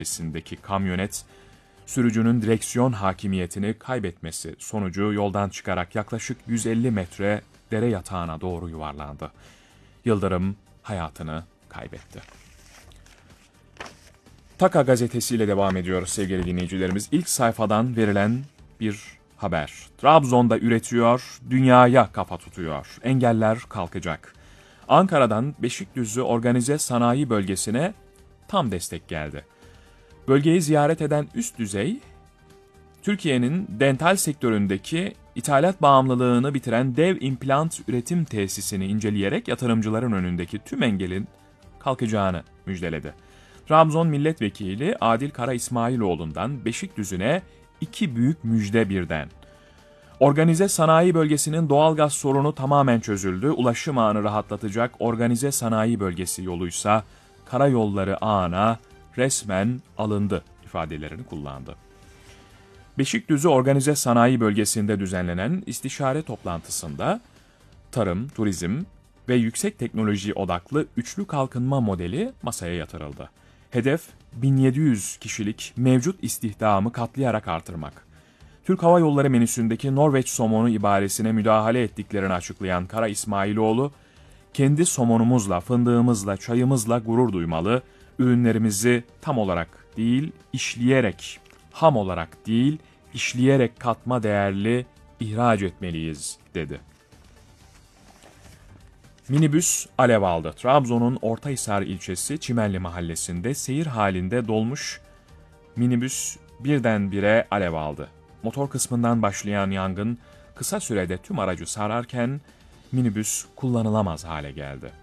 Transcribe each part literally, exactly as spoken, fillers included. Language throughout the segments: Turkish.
içerisindeki kamyonet, sürücünün direksiyon hakimiyetini kaybetmesi sonucu yoldan çıkarak yaklaşık yüz elli metre dere yatağına doğru yuvarlandı. Yıldırım hayatını kaybetti. Taka gazetesiyle devam ediyoruz sevgili dinleyicilerimiz. İlk sayfadan verilen bir haber. Trabzon'da üretiyor, dünyaya kafa tutuyor. Engeller kalkacak. Ankara'dan Beşikdüzü Organize Sanayi Bölgesi'ne tam destek geldi. Bölgeyi ziyaret eden üst düzey, Türkiye'nin dental sektöründeki ithalat bağımlılığını bitiren dev implant üretim tesisini inceleyerek yatırımcıların önündeki tüm engelin kalkacağını müjdeledi. Trabzon Milletvekili Adil Kara İsmailoğlu'ndan Beşikdüzü'ne iki büyük müjde birden. Organize sanayi bölgesinin doğalgaz sorunu tamamen çözüldü. Ulaşım ağını rahatlatacak organize sanayi bölgesi yoluysa karayolları ağına resmen alındı ifadelerini kullandı. Beşikdüzü Organize Sanayi Bölgesi'nde düzenlenen istişare toplantısında tarım, turizm ve yüksek teknoloji odaklı üçlü kalkınma modeli masaya yatırıldı. Hedef bin yedi yüz kişilik mevcut istihdamı katlayarak artırmak. Türk Hava Yolları menüsündeki Norveç somonu ibaresine müdahale ettiklerini açıklayan Kara İsmailoğlu, kendi somonumuzla, fındığımızla, çayımızla gurur duymalı, ürünlerimizi tam olarak değil, işleyerek, ham olarak değil, işleyerek katma değerli ihraç etmeliyiz, dedi. Minibüs alev aldı. Trabzon'un Ortahisar ilçesi Çimenli mahallesinde seyir halinde dolmuş minibüs birdenbire alev aldı. Motor kısmından başlayan yangın kısa sürede tüm aracı sararken minibüs kullanılamaz hale geldi.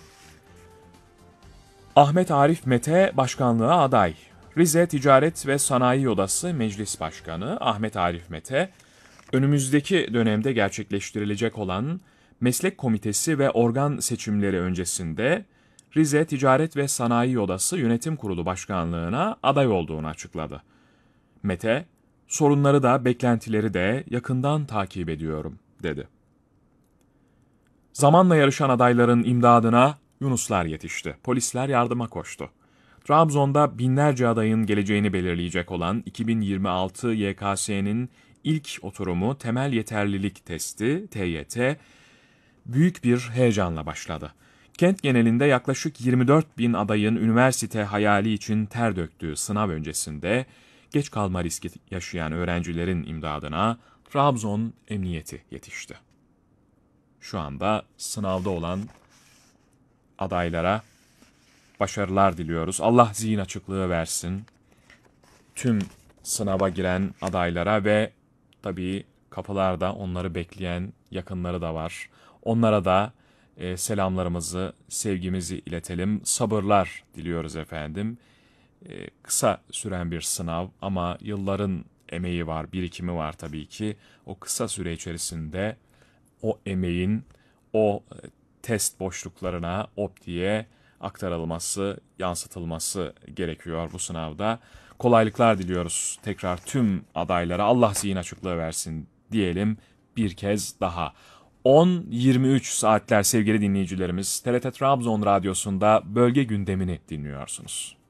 Ahmet Arif Mete başkanlığa aday. Rize Ticaret ve Sanayi Odası Meclis Başkanı Ahmet Arif Mete, önümüzdeki dönemde gerçekleştirilecek olan Meslek Komitesi ve organ seçimleri öncesinde Rize Ticaret ve Sanayi Odası Yönetim Kurulu Başkanlığına aday olduğunu açıkladı. Mete, sorunları da beklentileri de yakından takip ediyorum, dedi. Zamanla yarışan adayların imdadına Yunuslar yetişti. Polisler yardıma koştu. Trabzon'da binlerce adayın geleceğini belirleyecek olan iki bin yirmi altı Y K S'nin ilk oturumu temel yeterlilik testi T Y T büyük bir heyecanla başladı. Kent genelinde yaklaşık yirmi dört bin adayın üniversite hayali için ter döktüğü sınav öncesinde geç kalma riski yaşayan öğrencilerin imdadına Trabzon Emniyeti yetişti. Şu anda sınavda olan adaylara başarılar diliyoruz. Allah zihin açıklığı versin tüm sınava giren adaylara ve tabii kapılarda onları bekleyen yakınları da var. Onlara da e, selamlarımızı, sevgimizi iletelim. Sabırlar diliyoruz efendim. E, kısa süren bir sınav ama yılların emeği var, birikimi var tabii ki. O kısa süre içerisinde o emeğin o e, test boşluklarına, optiğe aktarılması, yansıtılması gerekiyor bu sınavda. Kolaylıklar diliyoruz tekrar tüm adaylara. Allah zihin açıklığı versin diyelim bir kez daha. on yirmi üç saatler sevgili dinleyicilerimiz. T R T Trabzon Radyosu'nda bölge gündemini dinliyorsunuz.